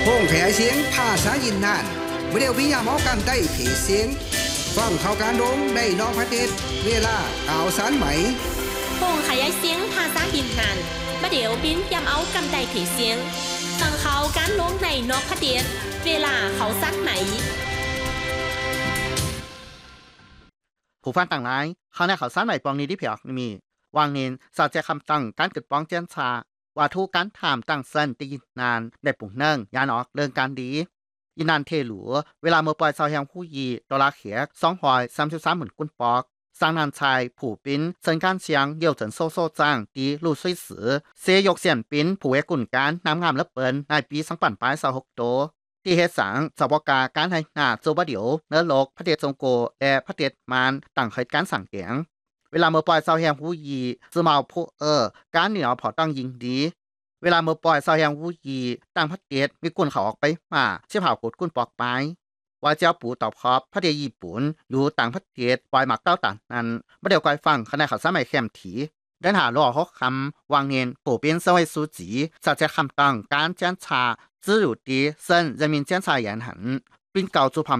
พงขยายเสียงภาษายินนานไม่ได้วิญญาณหมอกันได้เผยเสียงฟังข่าวการร้องได้นอกประเทศเวลาข่าวสารไหมพงขยายเสียงภาษายินนานประเดี๋ยวบินยำเอากำไดเผยเสียงฟังข่าวการร้องในนอกประเทศเวลาข่าวสารไหมผู้ฟังต่างหลายเขาในข่าวสารใหม่ปองนี้ที่เพียกมีวางเงินสอดแจคำตั้งการกึดป้องเจนชาว่าทุกการถามตั้งเส้นตีนานได้ปุ่งเนื่องยานออกเรื่องการดียินานเทหลัวเวลาเมื่อปล่อยเสาแหงผู้ยีดอลลาร์เขียก233,000กุนปอกสร้างนานชายผู้ปิ้นเซินการเสียงเยี่ยวถึงโซจ้างดีลู่ซุยสือเสียยกเสียนปิ้นผู้เวกุ่นการน้ำงามและเปิ้นในปี2026โตที่เฮ็ดสังสวกาการให้หน้าโจบะเดียวเนื้อโลกพระเดชจงโกและพระเดชมารตั้งเหตุการณ์สั่งเกียงเวลาเมื่อปล่อยเสาแหงผู้ยีซึมาผู้การเหนียวพอต้องยิงดีเวลาเมื่อปล่อยเสาแหงผู้ยีตั้งพระเดชมีกุนเขาออกไปมาเชี่ยเผากดกุนปอกไปว่าเจ้าปู่ตอบคอบพระเดชญี่ปุ่นอยู่ต่างพระเดชปล่อยหมักเต้าต่างนั้นบ่เดียวก่อยฟังคณะข่าวสมัยแคมถีเดินหาล่อฮอกคำวางเงินผู้เป็น社会书记สัจจะคำตั้งการ检查自由的省人民检察院行并告诉旁